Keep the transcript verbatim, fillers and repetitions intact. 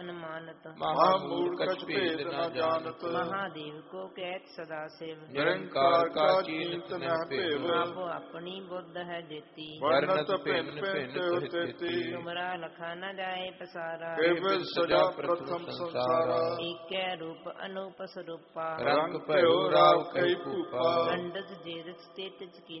ਅਨੁਮਾਨਤ। महामूल कछ भेद न जानत। महादेव को कहत सदा शिव। निरंकार का चीन्त न भेव। आपो अपनी बुद्ध है जेती। वर्णत भिन्न भिन्न तेती। तुमरा लखा न जाए पसारा। केवल सजा प्रथम संसारा। एकै रूप अनूप स्वरूपा। रंग भयो राव कई भूपा। गंडस जेरस तेतिज की